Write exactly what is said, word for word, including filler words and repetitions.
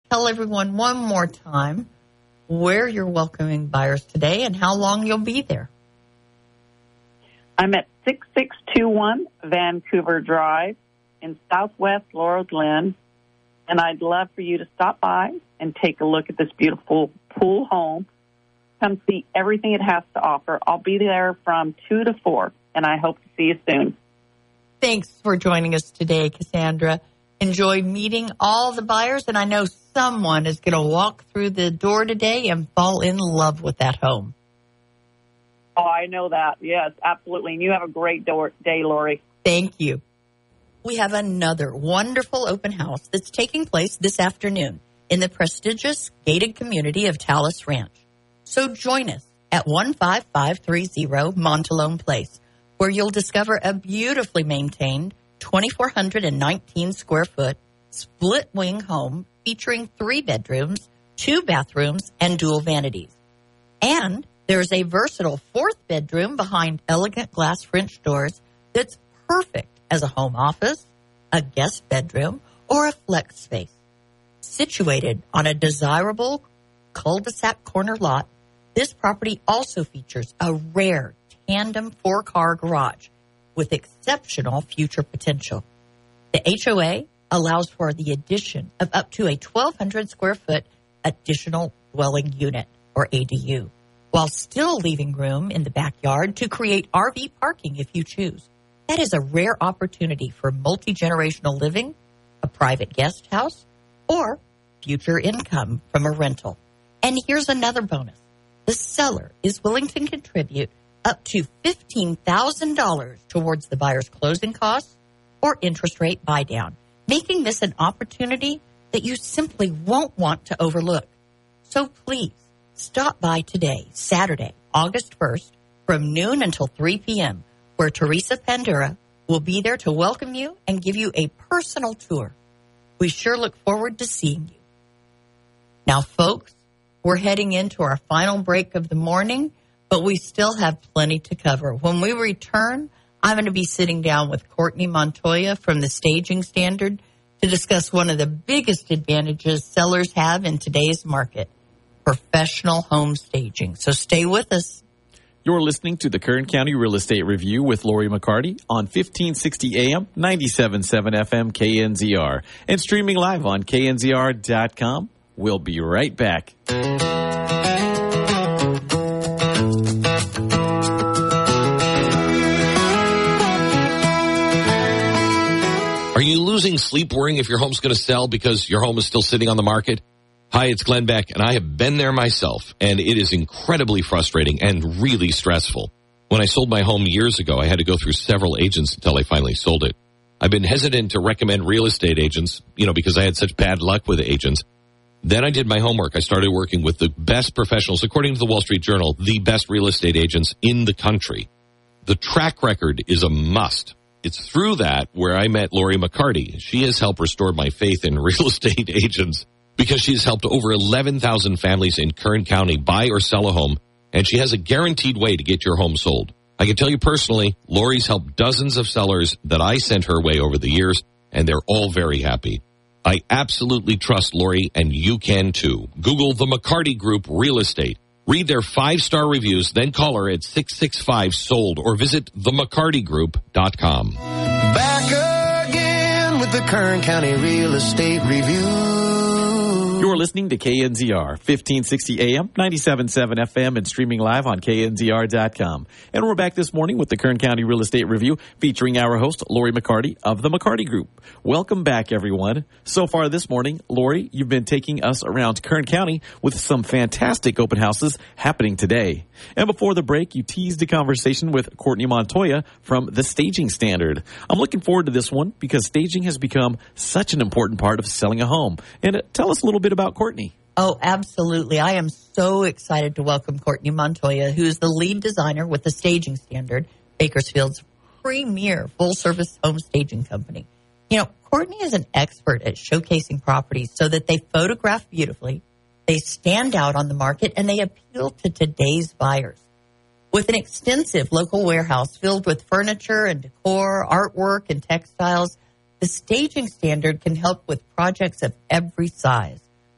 tell everyone one more time where you're welcoming buyers today and how long you'll be there. I'm at six six two one Vancouver Drive in Southwest Laurel Glen, and I'd love for you to stop by and take a look at this beautiful pool home. Come see everything it has to offer. I'll be there from two to four, and I hope to see you soon. Thanks for joining us today, Cassandra. Enjoy meeting all the buyers, and I know someone is going to walk through the door today and fall in love with that home. Oh, I know that. Yes, absolutely. And you have a great day, Lori. Thank you. We have another wonderful open house that's taking place this afternoon in the prestigious gated community of Talus Ranch. So join us at one five five three zero Montalone Place, where you'll discover a beautifully maintained two thousand four hundred nineteen square foot split wing home featuring three bedrooms, two bathrooms, and dual vanities. And there's a versatile fourth bedroom behind elegant glass French doors that's perfect as a home office, a guest bedroom, or a flex space. Situated on a desirable cul-de-sac corner lot, this property also features a rare tandem four-car garage with exceptional future potential. The H O A allows for the addition of up to a twelve hundred square foot additional dwelling unit, or A D U, while still leaving room in the backyard to create R V parking if you choose. That is a rare opportunity for multi-generational living, a private guest house, or future income from a rental. And here's another bonus. The seller is willing to contribute up to fifteen thousand dollars towards the buyer's closing costs or interest rate buy-down, making this an opportunity that you simply won't want to overlook. So please, stop by today, Saturday, August first, from noon until three p.m., where Teresa Pandura will be there to welcome you and give you a personal tour. We sure look forward to seeing you. Now, folks, we're heading into our final break of the morning, but we still have plenty to cover. When we return, I'm going to be sitting down with Courtney Montoya from the Staging Standard to discuss one of the biggest advantages sellers have in today's market, professional home staging. So stay with us. You're listening to the Kern County Real Estate Review with Lori McCarty on fifteen sixty A M, ninety-seven point seven F M K N Z R, and streaming live on K N Z R dot com. We'll be right back. Are you losing sleep worrying if your home's going to sell because your home is still sitting on the market? Hi, it's Glenn Beck, and I have been there myself, and it is incredibly frustrating and really stressful. When I sold my home years ago, I had to go through several agents until I finally sold it. I've been hesitant to recommend real estate agents, you know, because I had such bad luck with agents. Then I did my homework. I started working with the best professionals, according to the Wall Street Journal, the best real estate agents in the country. The track record is a must. It's through that where I met Lori McCarty. She has helped restore my faith in real estate agents, because she's helped over eleven thousand families in Kern County buy or sell a home, and she has a guaranteed way to get your home sold. I can tell you personally, Lori's helped dozens of sellers that I sent her way over the years, and they're all very happy. I absolutely trust Lori, and you can too. Google the McCarty Group Real Estate. Read their five-star reviews, then call her at six six five, sold or visit the mccarty group dot com. Back again with the Kern County Real Estate Review. You're listening to K N Z R, fifteen sixty A M, ninety-seven point seven F M, and streaming live on K N Z R dot com. And we're back this morning with the Kern County Real Estate Review, featuring our host, Lori McCarty of the McCarty Group. Welcome back, everyone. So far this morning, Lori, you've been taking us around Kern County with some fantastic open houses happening today. And before the break, you teased a conversation with Courtney Montoya from the Staging Standard. I'm looking forward to this one because staging has become such an important part of selling a home. And uh, tell us a little bit about Courtney. Oh, absolutely. I am so excited to welcome Courtney Montoya, who is the lead designer with the Staging Standard, Bakersfield's premier full-service home staging company. You know, Courtney is an expert at showcasing properties so that they photograph beautifully, they stand out on the market, and they appeal to today's buyers. With an extensive local warehouse filled with furniture and decor, artwork, and textiles, the Staging Standard can help with projects of every size.